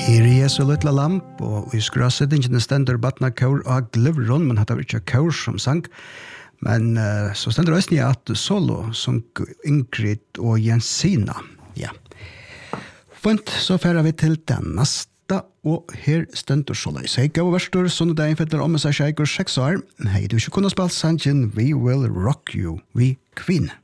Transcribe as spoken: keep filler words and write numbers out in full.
Her er så litt lamp, og i skrassettingen stender batna kaur av Glivrun, men hatt av ikke kaur som sang. Men uh, så stender også nye at solo som Ingrid og Jensina. Ja. Fint, så færer vi til den neste, og her stender så løs. Hei, gav og verstor, sånne dagen fettler om seg sjeik og seks år. Hei, du ikke kunne spille sangen We Will Rock You, vi Queen.